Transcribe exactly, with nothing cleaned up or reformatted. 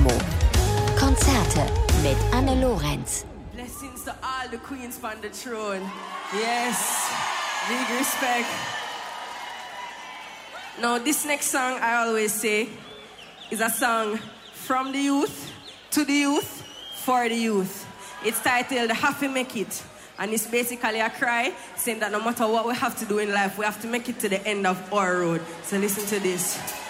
Promo. Konzerte mit Anne Lorenz. Blessings to all the queens on the throne. Yes, big respect. Now, this next song, I always say, is a song from the youth, to the youth, for the youth. It's titled Have to Make It. And it's basically a cry saying that no matter what we have to do in life, we have to make it to the end of our road. So listen to this.